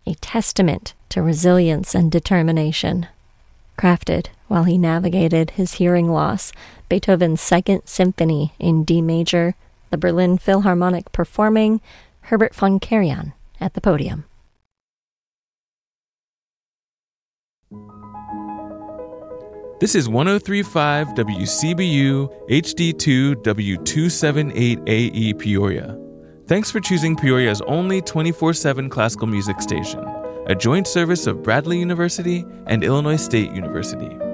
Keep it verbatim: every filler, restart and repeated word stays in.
a testament to resilience and determination. Crafted while he navigated his hearing loss, Beethoven's Second Symphony in D major, the Berlin Philharmonic performing, Herbert von Karajan at the podium. This is one oh three point five W C B U H D two W two seventy-eight A E Peoria. Thanks for choosing Peoria's only twenty-four seven classical music station, a joint service of Bradley University and Illinois State University.